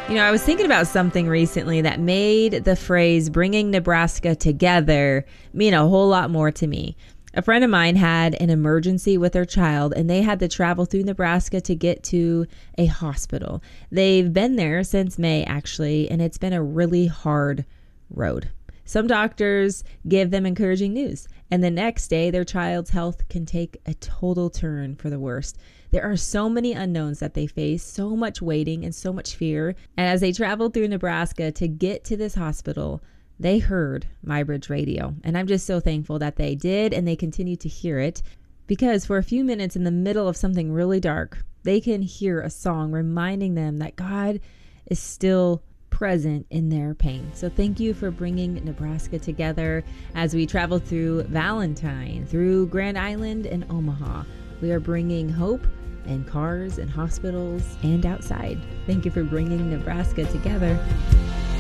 I was thinking about something recently that made the phrase bringing Nebraska together mean a whole lot more to me. A friend of mine had an emergency with their child, and they had to travel through Nebraska to get to a hospital. They've been there since May, actually, and it's been a really hard road. Some doctors give them encouraging news, and the next day their child's health can take a total turn for the worst. There are so many unknowns that they face, so much waiting and so much fear. And as they traveled through Nebraska to get to this hospital, they heard MyBridge Radio. And I'm just so thankful that they did, and they continue to hear it, because for a few minutes in the middle of something really dark, they can hear a song reminding them that God is still present in their pain. So thank you for bringing Nebraska together as we travel through Valentine, through Grand Island and Omaha. We are bringing hope in cars and hospitals and outside. Thank you for bringing Nebraska together.